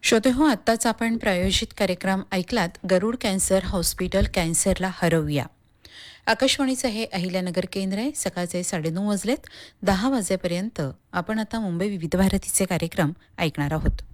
श्रोते हो, आत्ताच आपण प्रायोजित कार्यक्रम ऐकलात. गरुड कॅन्सर हॉस्पिटल, कॅन्सरला हरवूया. आकाशवाणीचं हे अहिल्यानगर केंद्र आहे. सकाळचे 9:30 वाजलेत. 10 वाजेपर्यंत आपण आता मुंबई विविध भारतीचे कार्यक्रम ऐकणार आहोत.